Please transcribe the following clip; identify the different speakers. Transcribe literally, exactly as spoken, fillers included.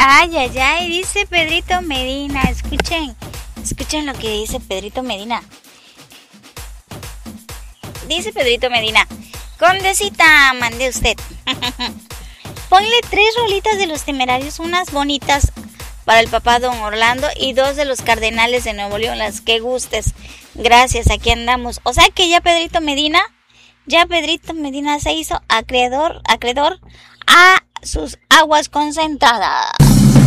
Speaker 1: Ay, ay, ay, dice Pedrito Medina. Escuchen, escuchen lo que dice Pedrito Medina. Dice Pedrito Medina: Condesita, mande usted. Ponle tres rolitas de Los Temerarios, unas bonitas para el papá Don Orlando y dos de los Cardenales de Nuevo León, las que gustes. Gracias, aquí andamos. O sea que ya Pedrito Medina, ya Pedrito Medina se hizo acreedor, acreedor a sus aguas concentradas.